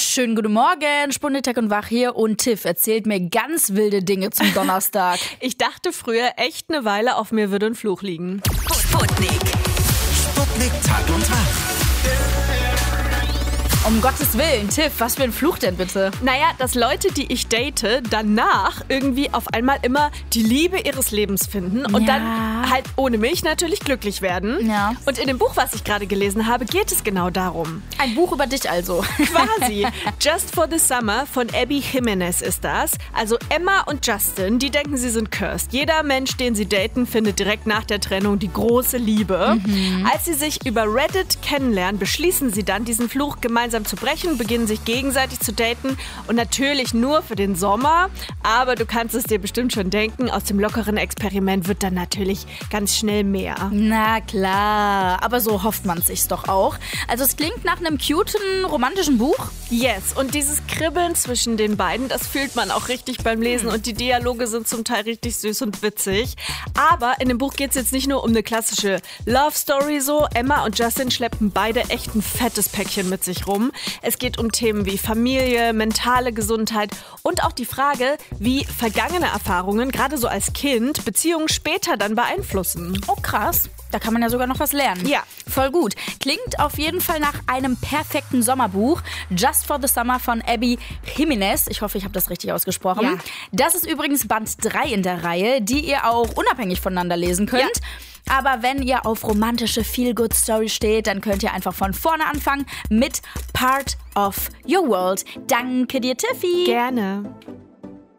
Schönen guten Morgen, Spundetag und Wach hier und Tiff erzählt mir ganz wilde Dinge zum Donnerstag. Ich dachte früher echt eine Weile, auf mir würde ein Fluch liegen. Sputnik Tag und Wach. Um Gottes Willen, Tiff, was für ein Fluch denn bitte? Naja, dass Leute, die ich date, danach irgendwie auf einmal immer die Liebe ihres Lebens finden und dann halt ohne mich natürlich glücklich werden. Ja. Und in dem Buch, was ich gerade gelesen habe, geht es genau darum. Ein Buch über dich also. Quasi. Just for the Summer von Abby Jimenez ist das. Also Emma und Justin, die denken, sie sind cursed. Jeder Mensch, den sie daten, findet direkt nach der Trennung die große Liebe. Als sie sich über Reddit kennenlernen, beschließen sie dann, diesen Fluch gemeinsam zu brechen, beginnen sich gegenseitig zu daten und natürlich nur für den Sommer. Aber du kannst es dir bestimmt schon denken, aus dem lockeren Experiment wird dann natürlich ganz schnell mehr. Na klar, aber so hofft man sich's doch auch. Also es klingt nach einem cuten, romantischen Buch. Yes, und dieses Kribbeln zwischen den beiden, das fühlt man auch richtig beim Lesen und die Dialoge sind zum Teil richtig süß und witzig. Aber in dem Buch geht es jetzt nicht nur um eine klassische Love Story so. Emma und Justin schleppen beide echt ein fettes Päckchen mit sich rum. Es geht um Themen wie Familie, mentale Gesundheit und auch die Frage, wie vergangene Erfahrungen, gerade so als Kind, Beziehungen später dann beeinflussen. Oh krass, da kann man ja sogar noch was lernen. Ja. Voll gut. Klingt auf jeden Fall nach einem perfekten Sommerbuch. Just for the Summer von Abby Jimenez. Ich hoffe, ich habe das richtig ausgesprochen. Ja. Das ist übrigens Band 3 in der Reihe, die ihr auch unabhängig voneinander lesen könnt. Ja. Aber wenn ihr auf romantische Feel-Good-Story steht, dann könnt ihr einfach von vorne anfangen mit Part of Your World. Danke dir, Tiffy. Gerne.